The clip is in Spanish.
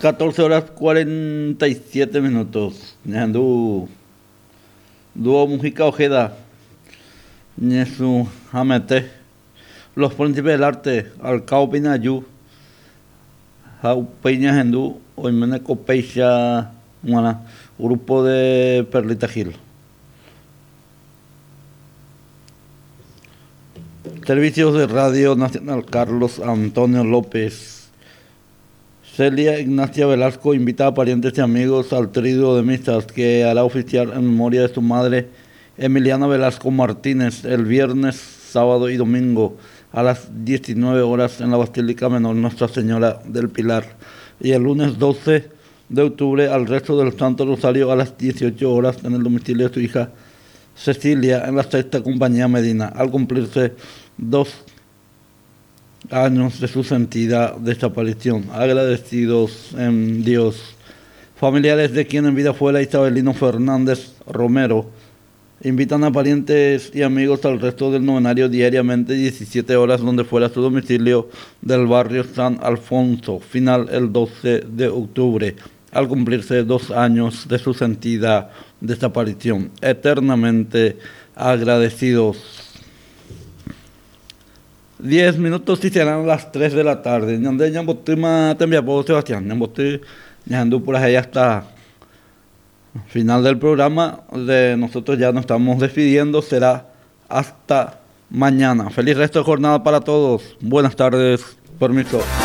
14 horas 47 minutos. Nyandu Duo Mujica Ojeda. Nesu Hamete. Los príncipes del arte. Alcao Pinayú. Jau Peña Hendú. Oimene Copeixa. Grupo de Perlita Gil. Servicios de Radio Nacional Carlos Antonio López. Celia Ignacia Velasco invita a parientes y amigos al trío de misas que hará oficiar en memoria de su madre Emiliana Velasco Martínez el viernes, sábado y domingo a las 19 horas en la Basílica Menor Nuestra Señora del Pilar, y el lunes 12 de octubre al resto del Santo Rosario a las 18 horas en el domicilio de su hija Cecilia en la Sexta Compañía Medina, al cumplirse 2 años de su sentida desaparición. Agradecidos en Dios. Familiares de quien en vida fuera Isabelino Fernández Romero invitan a parientes y amigos al resto del novenario diariamente 17 horas donde fuera su domicilio del barrio San Alfonso, final el 12 de octubre, al cumplirse 2 años de su sentida desaparición. Eternamente agradecidos. 10 minutos y serán las 3 de la tarde. Ñande ñambotima tembiapo Sebastián. Ñambote ñandu por ahí hasta final del programa. De nosotros ya nos estamos despidiendo. Será hasta mañana. Feliz resto de jornada para todos. Buenas tardes. Permiso.